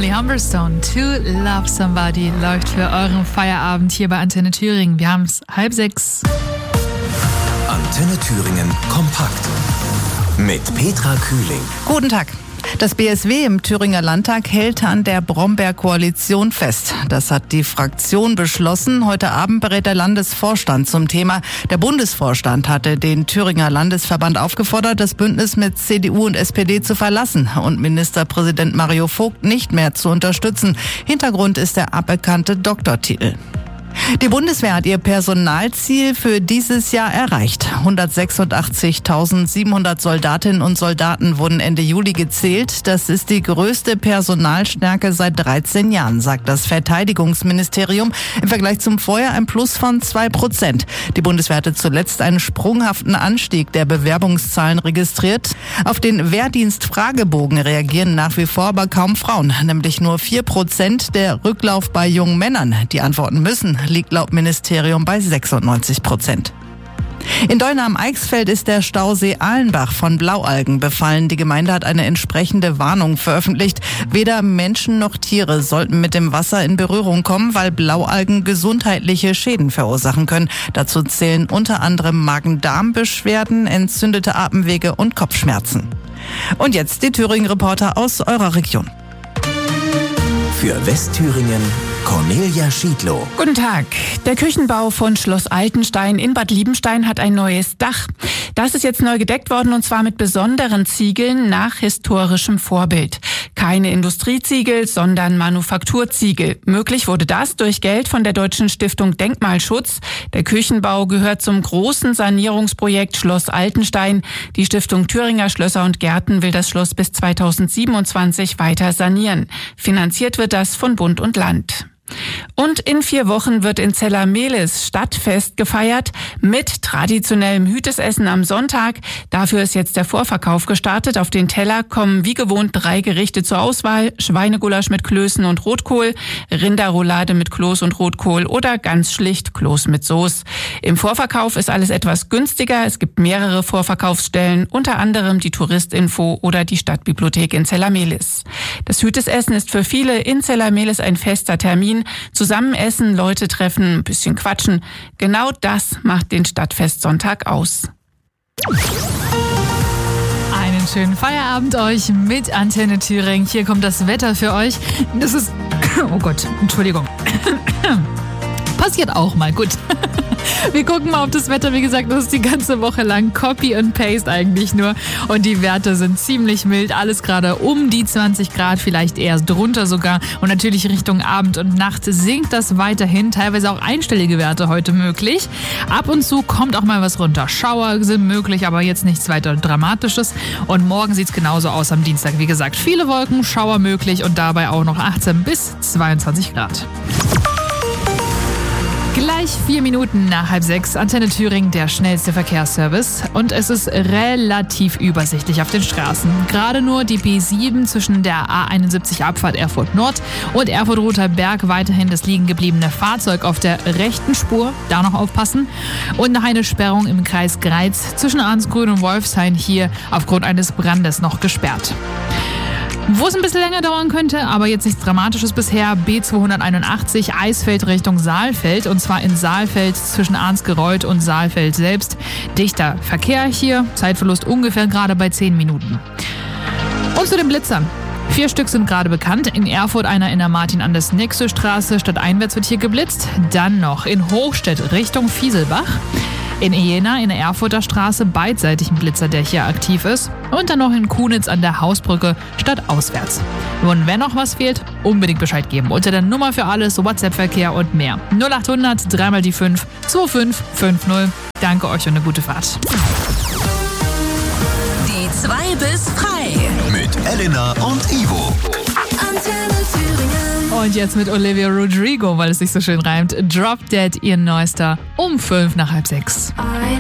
Molly Humberstone, To Love Somebody, läuft für euren Feierabend hier bei Antenne Thüringen. Wir haben es 5:30. Antenne Thüringen kompakt mit Petra Kühling. Guten Tag. Das BSW im Thüringer Landtag hält an der Brombeer-Koalition fest. Das hat die Fraktion beschlossen. Heute Abend berät der Landesvorstand zum Thema. Der Bundesvorstand hatte den Thüringer Landesverband aufgefordert, das Bündnis mit CDU und SPD zu verlassen und Ministerpräsident Mario Vogt nicht mehr zu unterstützen. Hintergrund ist der aberkannte Doktortitel. Die Bundeswehr hat ihr Personalziel für dieses Jahr erreicht. 186.700 Soldatinnen und Soldaten wurden Ende Juli gezählt. Das ist die größte Personalstärke seit 13 Jahren, sagt das Verteidigungsministerium. Im Vergleich zum Vorjahr ein Plus von 2%. Die Bundeswehr hatte zuletzt einen sprunghaften Anstieg der Bewerbungszahlen registriert. Auf den Wehrdienstfragebogen reagieren nach wie vor aber kaum Frauen, nämlich nur 4%. Der Rücklauf bei jungen Männern, die antworten müssen, liegt laut Ministerium bei 96%. In Deuna am Eichsfeld ist der Stausee Ahlenbach von Blaualgen befallen. Die Gemeinde hat eine entsprechende Warnung veröffentlicht. Weder Menschen noch Tiere sollten mit dem Wasser in Berührung kommen, weil Blaualgen gesundheitliche Schäden verursachen können. Dazu zählen unter anderem Magen-Darm-Beschwerden, entzündete Atemwege und Kopfschmerzen. Und jetzt die Thüringen-Reporter aus eurer Region. Für Westthüringen Cornelia Schiedlow. Guten Tag. Der Küchenbau von Schloss Altenstein in Bad Liebenstein hat ein neues Dach. Das ist jetzt neu gedeckt worden und zwar mit besonderen Ziegeln nach historischem Vorbild. Keine Industrieziegel, sondern Manufakturziegel. Möglich wurde das durch Geld von der Deutschen Stiftung Denkmalschutz. Der Küchenbau gehört zum großen Sanierungsprojekt Schloss Altenstein. Die Stiftung Thüringer Schlösser und Gärten will das Schloss bis 2027 weiter sanieren. Finanziert wird das von Bund und Land. Und in 4 Wochen wird in Zellamelis Stadtfest gefeiert mit traditionellem Hütesessen am Sonntag. Dafür ist jetzt der Vorverkauf gestartet. Auf den Teller kommen wie gewohnt 3 Gerichte zur Auswahl. Schweinegulasch mit Klößen und Rotkohl, Rinderroulade mit Kloß und Rotkohl oder ganz schlicht Kloß mit Soße. Im Vorverkauf ist alles etwas günstiger. Es gibt mehrere Vorverkaufsstellen, unter anderem die Touristinfo oder die Stadtbibliothek in Zellamelis. Das Hütesessen ist für viele in Zellamelis ein fester Termin. Zusammen essen, Leute treffen, ein bisschen quatschen. Genau das macht den Stadtfestsonntag aus. Einen schönen Feierabend euch mit Antenne Thüringen. Hier kommt das Wetter für euch. Das ist... Oh Gott, Entschuldigung. Passiert auch mal, gut. Wir gucken mal auf das Wetter. Wie gesagt, das ist die ganze Woche lang Copy and Paste eigentlich nur. Und die Werte sind ziemlich mild. Alles gerade um die 20 Grad, vielleicht eher drunter sogar. Und natürlich Richtung Abend und Nacht sinkt das weiterhin. Teilweise auch einstellige Werte heute möglich. Ab und zu kommt auch mal was runter. Schauer sind möglich, aber jetzt nichts weiter Dramatisches. Und morgen sieht es genauso aus am Dienstag. Wie gesagt, viele Wolken, Schauer möglich und dabei auch noch 18 bis 22 Grad. Gleich 4 Minuten nach 5:30, Antenne Thüringen, der schnellste Verkehrsservice. Und es ist relativ übersichtlich auf den Straßen. Gerade nur die B7 zwischen der A71 Abfahrt Erfurt Nord und Erfurt-Rother Berg weiterhin das liegen gebliebene Fahrzeug auf der rechten Spur. Da noch aufpassen. Und noch eine Sperrung im Kreis Greiz zwischen Arnsgrün und Wolfshain hier aufgrund eines Brandes noch gesperrt. Wo es ein bisschen länger dauern könnte, aber jetzt nichts Dramatisches bisher, B281 Eisfeld Richtung Saalfeld und zwar in Saalfeld zwischen Arnsgereuth und Saalfeld selbst. Dichter Verkehr hier, Zeitverlust ungefähr gerade bei 10 Minuten. Und zu den Blitzern. 4 Stück sind gerade bekannt. In Erfurt einer in der Martin-Anders-Nixö-Straße, stadteinwärts wird hier geblitzt. Dann noch in Hochstedt Richtung Fieselbach. In Jena in der Erfurter Straße beidseitig ein Blitzer, der hier aktiv ist. Und dann noch in Kunitz an der Hausbrücke stadtauswärts. Und wenn noch was fehlt, unbedingt Bescheid geben. Unter der Nummer für alles, WhatsApp-Verkehr und mehr. 0800 3 mal die 5 2550. Danke euch und eine gute Fahrt. Die 2 bis frei. Mit Elena und Ivo. Antenne Thüringen. Und jetzt mit Olivia Rodrigo, weil es sich so schön reimt. Drop Dead, ihr neuester, um 5 nach 5:30.